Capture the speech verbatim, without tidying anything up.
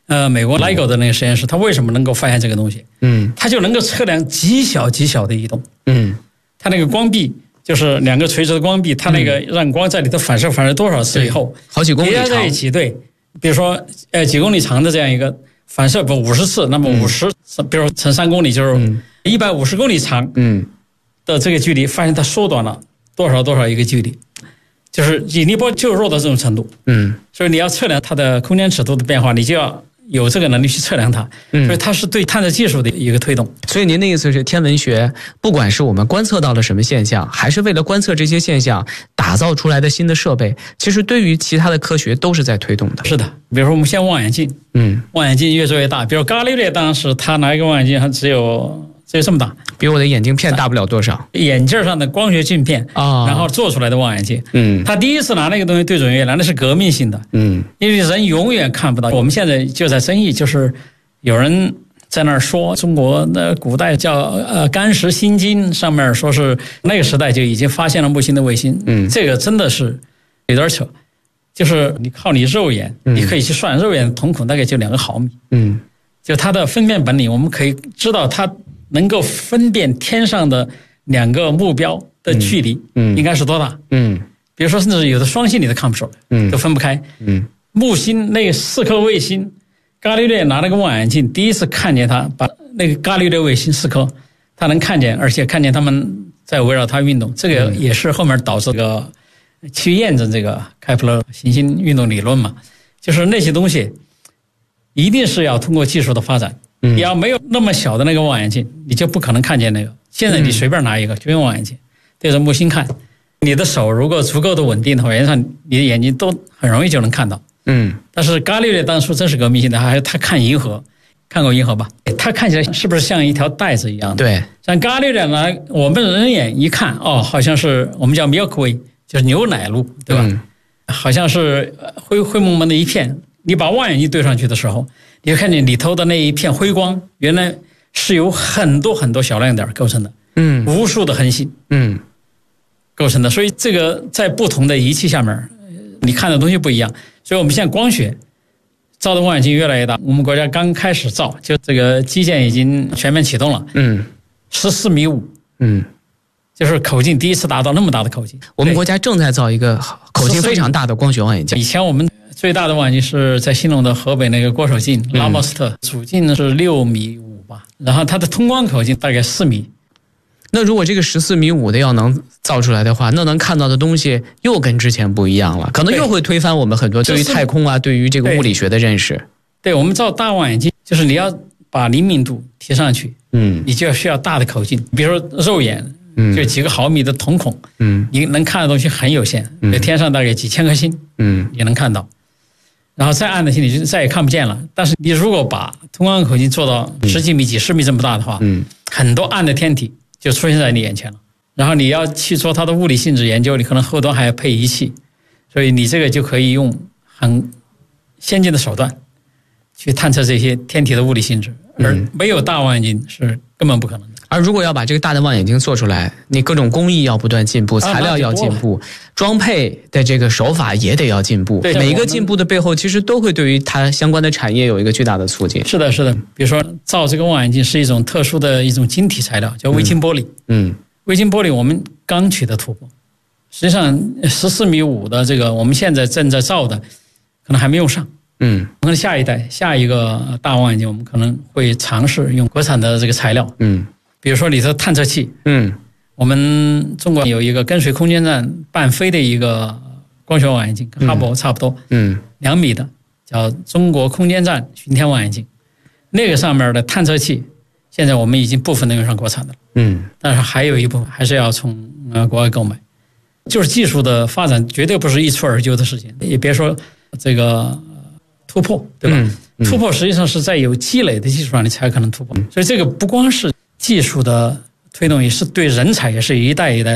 呃，美国 LIGO 的那个实验室，它为什么能够发现这个东西？ 嗯， 它就能够测量极小极小的移动。 嗯， 它那个光壁就是两个垂直的光壁，它那个让光在里头反射反射多少次以后， 好几公里长叠在一起，对，比如说呃几公里长的这样一个反射，不五十次，那么五十、嗯，比如乘三公里就是一百五十公里长，嗯的这个距离，发现它缩短了多少多少一个距离。就是引力波就弱到这种程度，嗯，所以你要测量它的空间尺度的变化，你就要有这个能力去测量它，嗯，所以它是对探测技术的一个推动。 所以您的意思是，天文学不管是我们观测到了什么现象，还是为了观测这些现象打造出来的新的设备，其实对于其他的科学都是在推动的。 是的，比如说我们现在望远镜，嗯，望远镜越做越大，比如伽利略当时他拿一个望远镜，还只有。只有这么大， 比我的眼镜片大不了多少。 眼镜上的光学镜片啊，然后做出来的望远镜。嗯，他第一次拿那个东西对准月亮，那是革命性的。嗯，因为人永远看不到。我们现在就在争议，就是有人在那儿说中国的古代叫呃干石心经上面说是那个时代就已经发现了木星的卫星。嗯，这个真的是有点扯。就是你靠你肉眼，嗯、你可以去算肉眼的瞳孔大概就两个毫米。嗯，就它的分辨本领，我们可以知道它。能够分辨天上的两个目标的距离，嗯，应该是多大？嗯，比如说，甚至有的双星你都看不出来，嗯，都分不开。嗯，木星那四颗卫星，伽利略拿了个望远镜，第一次看见它，把那个伽利略卫星四颗，他能看见，而且看见他们在围绕它运动。这个也是后面导致这个去验证这个开普勒行星运动理论嘛，就是那些东西一定是要通过技术的发展。你要没有那么小的那个望远镜，你就不可能看见那个。现在你随便拿一个，就用望远镜对着木星看，你的手如果足够的稳定的话，原则上你的眼睛都很容易就能看到。嗯。但是伽利略当初真是革命性的，还是他看银河，看过银河吧？他看起来是不是像一条带子一样的？ 对。 像伽利略呢，我们人眼一看，哦，好像是我们叫 Milky Way， 就是牛奶路，对吧？嗯、好像是灰灰蒙蒙的一片。你把望远镜对上去的时候，你会看见里头的那一片辉光，原来是由很多很多小亮点构成的，嗯，无数的恒星，嗯，构成的。所以这个在不同的仪器下面，你看的东西不一样。所以我们现在光学造的望远镜越来越大。我们国家刚开始造，就这个基建已经全面启动了，嗯，十四米五，嗯，就是口径第一次达到那么大的口径。 我们国家正在造一个口径非常大的光学望远镜。 以前我们最大的望远镜是在兴隆的河北那个郭守敬拉莫斯特，主镜是六米五吧，然后它的通光口径大概四米。 那如果这个十四米五的要能造出来的话，那能看到的东西又跟之前不一样了，可能又会推翻我们很多对于太空啊、对于这个物理学的认识。 对，对我们造大望远镜，就是你要把灵敏度提上去，嗯，你就要需要大的口径，比如说肉眼。嗯，就几个毫米的瞳孔，嗯，你能看的东西很有限，嗯，天上大概几千颗星，嗯，也能看到。然后再暗的星你就再也看不见了。但是你如果把通光口径做到十几米、几十米这么大的话，嗯，很多暗的天体就出现在你眼前了。然后你要去做它的物理性质研究，你可能后端还要配仪器，所以你这个就可以用很先进的手段去探测这些天体的物理性质，而没有大望远镜是根本不可能的。 而如果要把这个大的望远镜做出来，你各种工艺要不断进步，材料要进步，装配的这个手法也得要进步。每一个进步的背后，其实都会对于它相关的产业有一个巨大的促进。 是的，是的。比如说，造这个望远镜是一种特殊的一种晶体材料，叫微晶玻璃。嗯，微晶玻璃我们刚取得突破，实际上十四米五的这个我们现在正在造的，可能还没用上。嗯，可能下一代下一个大望远镜，我们可能会尝试用国产的这个材料。嗯。比如说里头探测器，嗯，我们中国有一个跟随空间站伴飞的一个光学望远镜，跟哈勃差不多，嗯，两米的，叫中国空间站巡天望远镜。那个上面的探测器，现在我们已经部分能用上国产的，嗯，但是还有一部分还是要从呃国外购买。就是技术的发展绝对不是一蹴而就的事情，也别说这个突破，对吧？嗯嗯、突破实际上是在有积累的基础上你才可能突破，所以这个不光是技术的推动，也是对人才也是一代一代